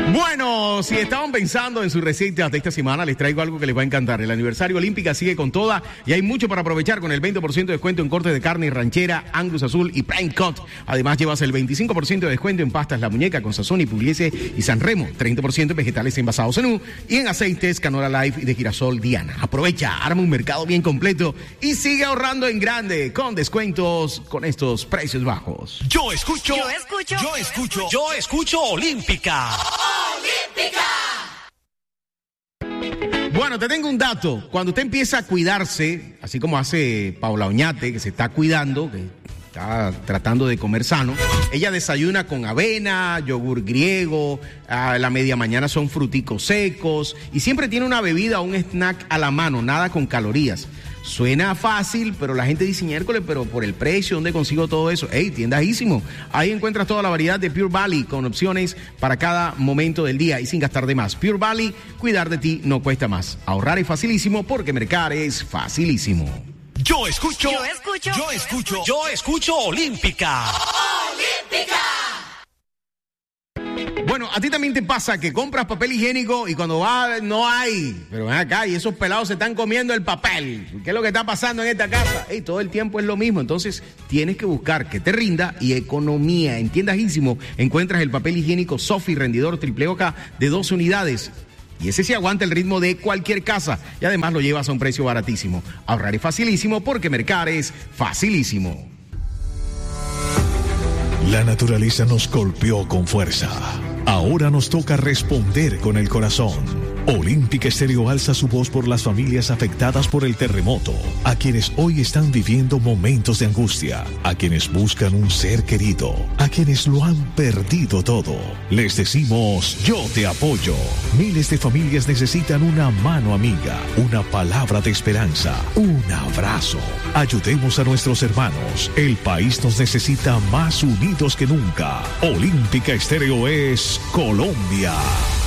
Bueno, si estaban pensando en sus recetas de esta semana, les traigo algo que les va a encantar. El aniversario Olímpica sigue con toda y hay mucho para aprovechar con el 20% de descuento en cortes de carne ranchera, Angus Azul y Prime Cut. Además, llevas el 25% de descuento en pastas La Muñeca con Sazón y Pugliese y San Remo, 30% en vegetales envasados Zenú y en aceites Canola Life y de girasol Diana. Aprovecha, arma un mercado bien completo y sigue ahorrando en grande con descuentos con estos precios bajos. Yo escucho Olímpica. Bueno, te tengo un dato. Cuando usted empieza a cuidarse, así como hace Paula Oñate, que se está cuidando, que está tratando de comer sano, ella desayuna con avena, yogur griego, a la media mañana son fruticos secos y siempre tiene una bebida o un snack a la mano, nada con calorías. Suena fácil, pero la gente dice, miércoles, pero por el precio, ¿dónde consigo todo eso? ¡Ey, tiendajísimo! Ahí encuentras toda la variedad de Pure Valley con opciones para cada momento del día y sin gastar de más. Pure Valley, cuidar de ti no cuesta más. Ahorrar es facilísimo porque mercar es facilísimo. Yo escucho Olímpica. Bueno, a ti también te pasa que compras papel higiénico y cuando va no hay. Pero ven acá y esos pelados se están comiendo el papel. ¿Qué es lo que está pasando en esta casa? Todo el tiempo es lo mismo. Entonces tienes que buscar que te rinda y economía. En Tiendajísimo encuentras el papel higiénico Sofi rendidor triple hoja de 2 unidades. Y ese sí aguanta el ritmo de cualquier casa. Y además lo llevas a un precio baratísimo. Ahorrar es facilísimo porque mercar es facilísimo. La naturaleza nos golpeó con fuerza. Ahora nos toca responder con el corazón. Olímpica Estéreo alza su voz por las familias afectadas por el terremoto, a quienes hoy están viviendo momentos de angustia, a quienes buscan un ser querido, a quienes lo han perdido todo. Les decimos, yo te apoyo. Miles de familias necesitan una mano amiga, una palabra de esperanza, un abrazo. Ayudemos a nuestros hermanos. El país nos necesita más unidos que nunca. Olímpica Estéreo es Colombia.